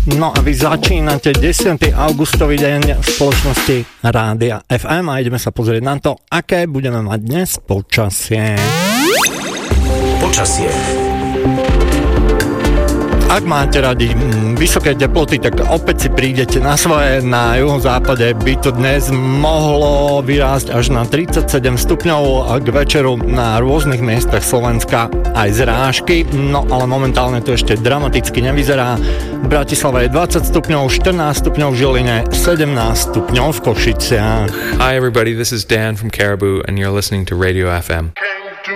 No a vy začínate 10. augustový deň v spoločnosti Rádia FM a ideme sa pozrieť na to, aké budeme mať dnes počasie. Počasie. Ak máte radi vysoké teploty, tak opäť si prídete na svoje. Na juhozápade by to dnes mohlo vyrásť až na 37 stupňov a k večeru na rôznych miestach Slovenska aj zrážky. No ale momentálne to ešte dramaticky nevyzerá. V Bratislave je 20 stupňov, 14 stupňov v Žiline, 17 stupňov v Košiciach. Hi everybody, this is Dan from Caribou and you're listening to Radio FM.